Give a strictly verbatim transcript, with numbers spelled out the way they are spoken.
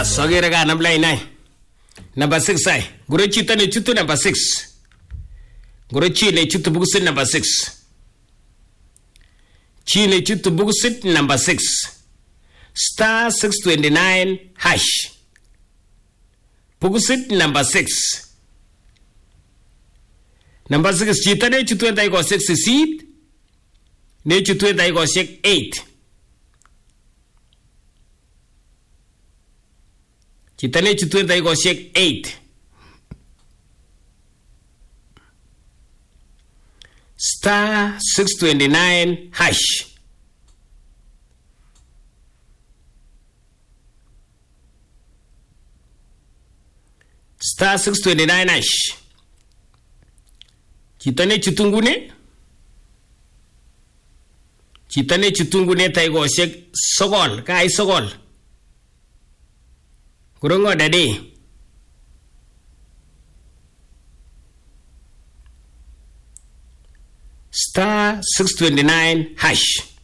sogere ka nam line nine. Number six ay. Guru chita ne chutu number six. Guru chi ne chutu bugusit number six. Chi ne chutu bugusit number six. Star six twenty-nine hash. Bugusit number six. Number six chita ne chutu enda iko six seat. Ne chutu enda iko shek eight. Chita ne chutu enda iko shek eight. Star six twenty-nine hash. Star six twenty-nine hash. Chitane chutungune. Chitane chutungune taigo shek sogol. Kai sogol. Kurungo dadi. Star six twenty-nine hash.